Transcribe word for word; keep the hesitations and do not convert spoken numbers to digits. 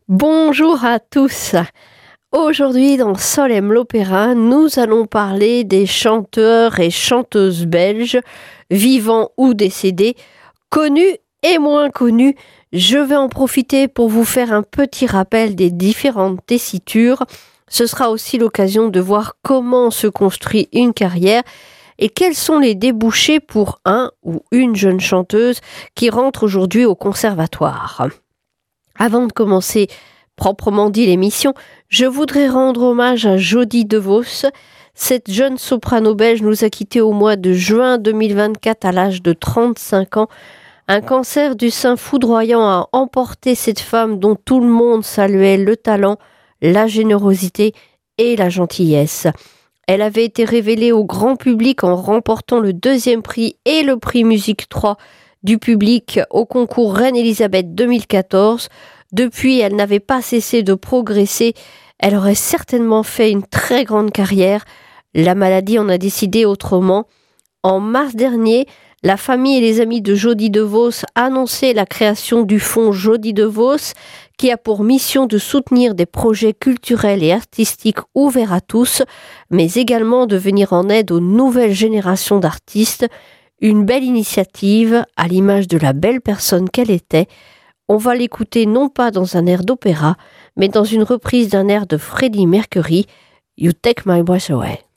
Bonjour à tous. Aujourd'hui dans Solem l'Opéra, nous allons parler des chanteurs et chanteuses belges, vivants ou décédés, connus et moins connus. Je vais en profiter pour vous faire un petit rappel des différentes tessitures. Ce sera aussi l'occasion de voir comment se construit une carrière et quels sont les débouchés pour un ou une jeune chanteuse qui rentre aujourd'hui au conservatoire. Avant de commencer proprement dit l'émission, je voudrais rendre hommage à Jody DeVos. Cette jeune soprano belge nous a quittés au mois de juin deux mille vingt-quatre à l'âge de trente-cinq ans. Un cancer du sein foudroyant a emporté cette femme dont tout le monde saluait le talent, la générosité et la gentillesse. Elle avait été révélée au grand public en remportant le deuxième prix et le prix Musique trois du public au concours Reine-Élisabeth deux mille quatorze. Depuis, elle n'avait pas cessé de progresser. Elle aurait certainement fait une très grande carrière. La maladie en a décidé autrement. En mars dernier, la famille et les amis de Jody DeVos annonçaient la création du fonds Jody DeVos, qui a pour mission de soutenir des projets culturels et artistiques ouverts à tous, mais également de venir en aide aux nouvelles générations d'artistes. Une belle initiative, à l'image de la belle personne qu'elle était. On va l'écouter non pas dans un air d'opéra, mais dans une reprise d'un air de Freddie Mercury, You Take My Breath Away.